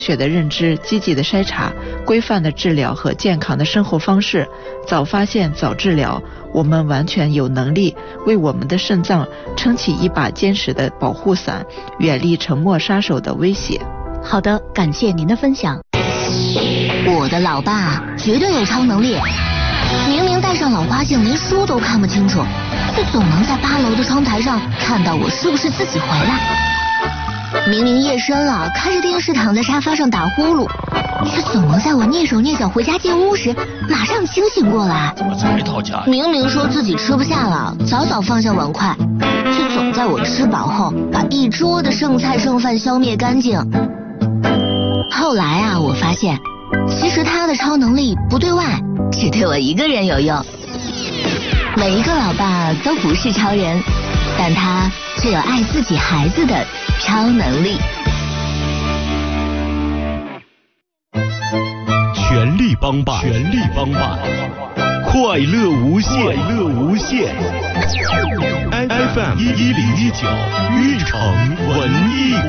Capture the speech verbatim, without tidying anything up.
学的认知、积极的筛查、规范的治疗和健康的生活方式，早发现早治疗，我们完全有能力为我们的肾脏撑起一把坚实的保护伞，远离沉默杀手的威胁。 好的，感谢您的分享。 我的老爸绝对有超能力，明明戴上老花镜连书都看不清楚，却总能在八楼的窗台上看到我是不是自己回来。明明夜深了，看着电视躺在沙发上打呼噜，却总能在我蹑手蹑脚回家进屋时马上清醒过来。 怎么才到家？ 明明说自己吃不下了，早早放下碗筷，却总在我吃饱后把一桌的剩菜剩饭消灭干净。后来啊，我发现其实他的超能力不对外，只对我一个人有用。每一个老爸都不是超人，但他却有爱自己孩子的超能力。 全力帮办，全力帮办，快乐无限，快乐无限。F M 一一零一九，玉成文艺